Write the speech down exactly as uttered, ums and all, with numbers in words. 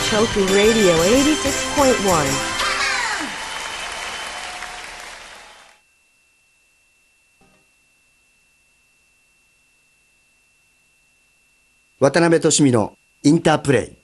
Toku Radio eighty-six point one. 渡辺俊美のインタープレイ。